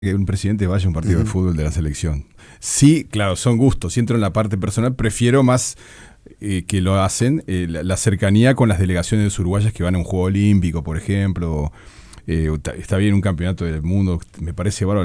que un presidente vaya a un partido de fútbol de la selección. Sí, claro, son gustos. Si entro en la parte personal, prefiero más que lo hacen la cercanía con las delegaciones uruguayas que van a un juego olímpico, por ejemplo. Está bien un campeonato del mundo, me parece bárbaro.